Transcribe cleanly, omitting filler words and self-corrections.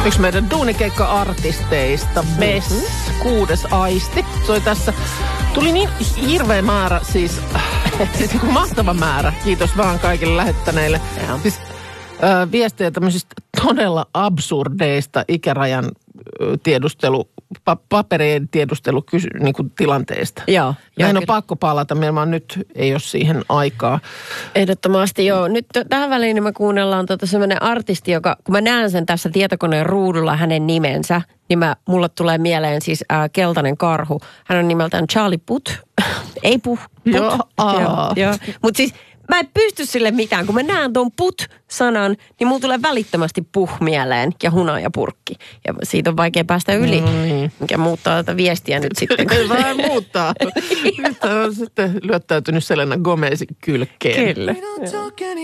Yksi meidän duunikeikka-artisteista, Bess, 6. aisti, soi tässä. Tuli niin hirveä määrä, siis mahtava määrä, kiitos vaan kaikille lähettäneille. Siis viestejä tämmöisistä todella absurdeista ikärajan paperien tiedustelutilanteesta. Joo. Näin on pakko palata, meillä nyt ei ole siihen aikaa. Ehdottomasti joo. Nyt tähän väliin me kuunnellaan semmoinen artisti, joka, kun mä näen sen tässä tietokoneen ruudulla hänen nimensä, niin mulle tulee mieleen siis keltainen karhu. Hän on nimeltään Charlie Puth. Ei Puh. Joo. Mutta siis mä en pysty sille mitään. Kun mä näen tuon put-sanan, niin mulla tulee välittömästi puh mieleen ja hunajapurkki. Ja siitä on vaikea päästä yli. Mikä muuttaa tätä viestiä nyt sitten. Ei vähän muuttaa. Nyt on sitten lyöttäytynyt Selena Gomezin kylkeen. Kyllä.